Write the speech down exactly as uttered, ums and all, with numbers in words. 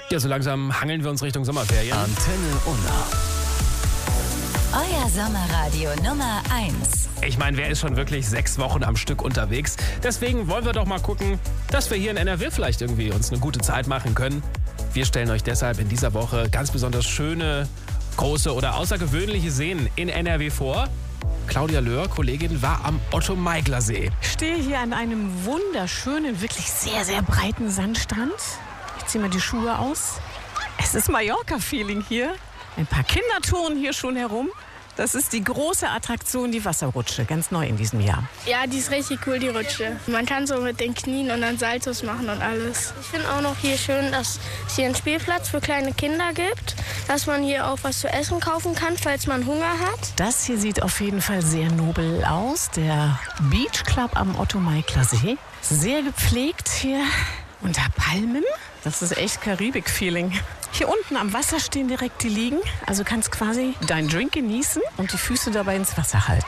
Ja, so langsam hangeln wir uns Richtung Sommerferien. Antenne Unna. Euer Sommerradio Nummer eins. Ich meine, wer ist schon wirklich sechs Wochen am Stück unterwegs? Deswegen wollen wir doch mal gucken, dass wir hier in N R W vielleicht irgendwie uns eine gute Zeit machen können. Wir stellen euch deshalb in dieser Woche ganz besonders schöne, große oder außergewöhnliche Seen in N R W vor. Claudia Löhr, Kollegin, war am Otto-Meigler-See. Ich stehe hier an einem wunderschönen, wirklich sehr, sehr breiten Sandstrand. Ich ziehe mal die Schuhe aus. Es ist Mallorca-Feeling hier. Ein paar Kinder touren hier schon herum. Das ist die große Attraktion, die Wasserrutsche, ganz neu in diesem Jahr. Ja, die ist richtig cool, die Rutsche. Man kann so mit den Knien und dann Saltos machen und alles. Ich finde auch noch hier schön, dass es hier einen Spielplatz für kleine Kinder gibt, dass man hier auch was zu essen kaufen kann, falls man Hunger hat. Das hier sieht auf jeden Fall sehr nobel aus, der Beach Club am Otto-Meigler-See. Sehr gepflegt hier unter Palmen. Das ist echt Karibik-Feeling. Hier unten am Wasser stehen direkt die Liegen, also kannst quasi deinen Drink genießen und die Füße dabei ins Wasser halten.